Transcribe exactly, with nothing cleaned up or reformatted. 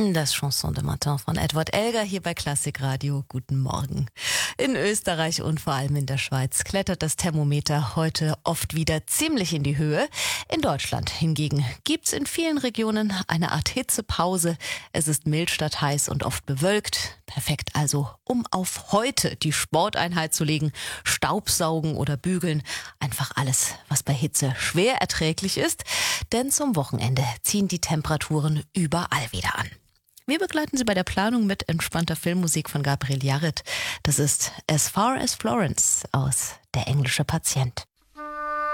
Das Chanson de Matin von Edward Elgar hier bei Klassikradio. Guten Morgen. In Österreich und vor allem in der Schweiz klettert das Thermometer heute oft wieder ziemlich in die Höhe. In Deutschland hingegen gibt's in vielen Regionen eine Art Hitzepause. Es ist mild statt heiß und oft bewölkt. Perfekt also, um auf heute die Sporteinheit zu legen. Staubsaugen oder bügeln. Einfach alles, was bei Hitze schwer erträglich ist. Denn zum Wochenende ziehen die Temperaturen überall wieder an. Wir begleiten Sie bei der Planung mit entspannter Filmmusik von Gabriel Yared. Das ist As Far as Florence aus Der englische Patient.